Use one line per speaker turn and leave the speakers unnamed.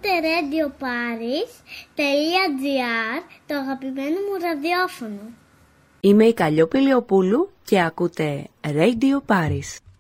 Ακούτε radioparis.gr, το αγαπημένο μου ραδιόφωνο.
Είμαι η Καλλιόπη Λεοπούλου και ακούτε Radio Paris.